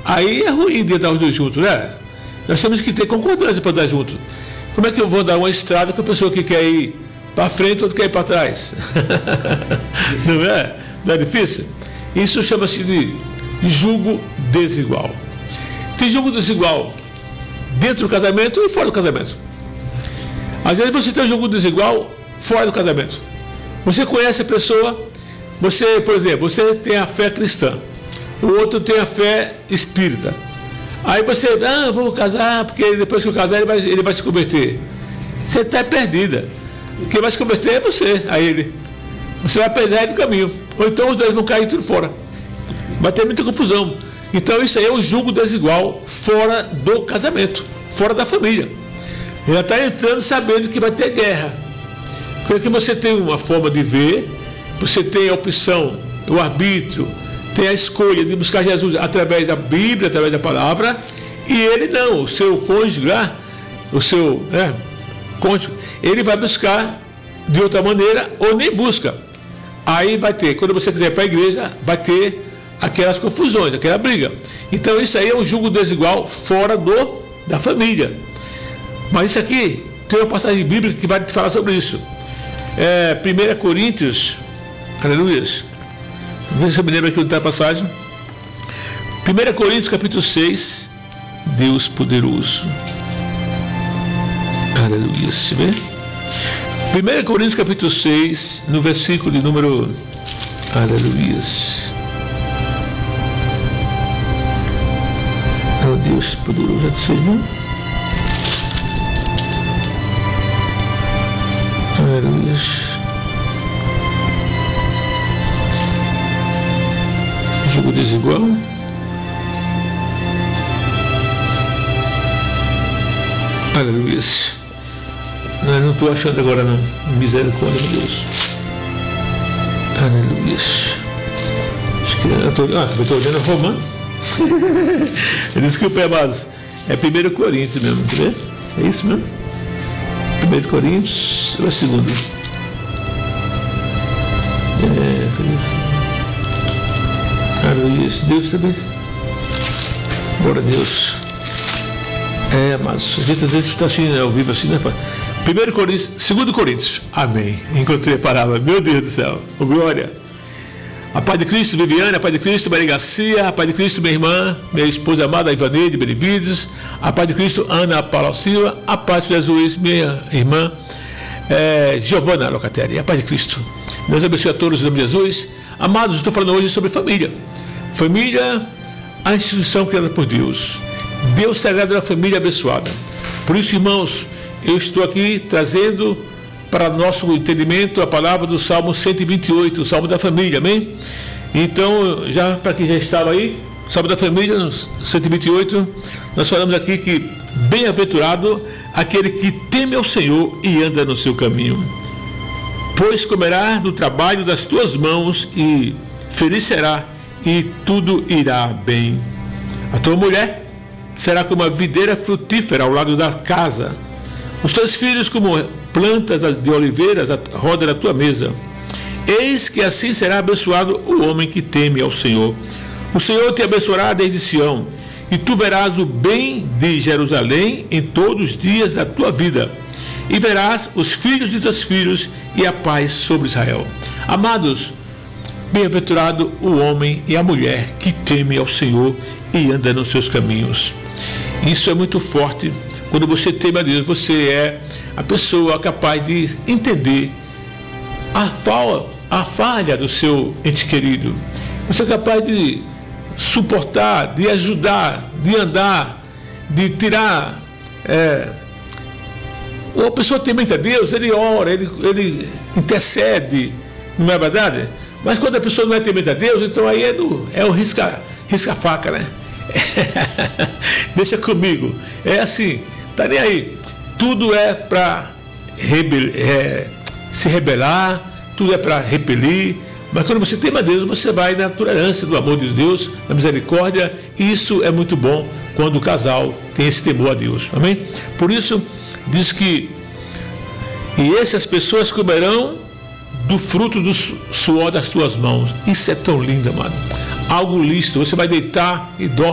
Aí é ruim de andar os dois juntos, né? Nós temos que ter concordância para andar juntos. Como é que eu vou dar uma estrada com a pessoa que quer ir para frente ou quer ir para trás? Não é? Não é difícil? Isso chama-se de julgo desigual. Tem julgo desigual dentro do casamento e fora do casamento. Às vezes você tem um julgo desigual fora do casamento. Você conhece a pessoa, você, por exemplo, você tem a fé cristã, o outro tem a fé espírita. Aí você, vou casar, porque depois que eu casar ele vai se converter. Você está perdida. Quem vai se converter é você, a ele. Você vai perder do caminho. Ou então os dois vão cair tudo fora. Vai ter muita confusão. Então isso aí é um julgo desigual fora do casamento, fora da família. Ele está entrando sabendo que vai ter guerra. Porque você tem uma forma de ver, você tem a opção, o arbítrio, tem a escolha de buscar Jesus através da Bíblia, através da palavra, e ele não, o seu cônjuge lá, o seu cônjuge, ele vai buscar de outra maneira ou nem busca. Aí vai ter, quando você quiser ir para a igreja, vai ter aquelas confusões, aquela briga. Então isso aí é um julgo desigual fora da família. Mas isso aqui, tem uma passagem bíblica que vai te falar sobre isso. 1 Coríntios, aleluia. Vê se eu me lembro aqui onde está a passagem. 1 Coríntios capítulo 6, Deus poderoso. Aleluia. Se vê? 1 Coríntios capítulo 6, no versículo de número, aleluia. Oh Deus poderoso, Senhor. Aleluia. Jogo desigual. Aleluia. Não estou achando agora não. Misericórdia de Deus. Aleluia. Acho que eu estou olhando Romano. Desculpa, amados. É 1 Coríntios mesmo, quer ver? É isso mesmo? 1 Coríntios, ou é 2? Aleluia. Deus também. Glória a Deus. Mas a gente às vezes está assim, ao vivo assim, né? 1 Coríntios, 2 Coríntios. Amém. Encontrei a palavra. Meu Deus do céu. Oh, glória. A paz de Cristo, Viviane, a paz de Cristo, Maria Garcia, a paz de Cristo, minha irmã, minha esposa amada, Ivaneide Benevides, a paz de Cristo, Ana Paula Silva, a paz de Jesus, minha irmã, Giovana Locatelli, a paz de Cristo. Deus abençoe a todos em nome de Jesus. Amados, estou falando hoje sobre família. Família, a instituição criada por Deus. Deus sagrado da família abençoada. Por isso, irmãos, eu estou aqui trazendo para nosso entendimento a palavra do Salmo 128, o Salmo da Família, amém? Então, já para quem já estava aí, Salmo da Família, no 128, nós falamos aqui que bem-aventurado aquele que teme ao Senhor e anda no seu caminho, pois comerá do trabalho das tuas mãos e feliz será e tudo irá bem. A tua mulher será como uma videira frutífera ao lado da casa, os teus filhos como plantas de oliveiras à roda da tua mesa. Eis que assim será abençoado o homem que teme ao Senhor. O Senhor te abençoará desde Sião, e tu verás o bem de Jerusalém em todos os dias da tua vida, e verás os filhos de teus filhos e a paz sobre Israel. Amados, bem-aventurado o homem e a mulher que teme ao Senhor e anda nos seus caminhos. Isso é muito forte. Quando você teme a Deus, você é a pessoa capaz de entender a falha do seu ente querido. Você é capaz de suportar, de ajudar, de andar, de tirar. Uma pessoa temente a Deus, ele ora, ele intercede, não é verdade? Mas quando a pessoa não é temente a Deus, então aí é o risca-faca, né? Deixa comigo. É assim. Está nem aí. Tudo é para se rebelar, tudo é para repelir. Mas quando você teme a Deus, você vai na tolerância do amor de Deus, na misericórdia. Isso é muito bom quando o casal tem esse temor a Deus. Amém? Por isso, diz que e essas pessoas comerão do fruto do suor das tuas mãos. Isso é tão lindo, amado. Algo lícito. Você vai deitar e dorme.